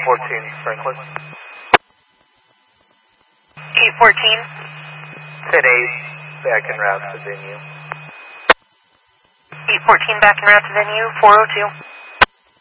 Franklin. 814. 10-8, back en route to venue. 814 back en route to venue, 402.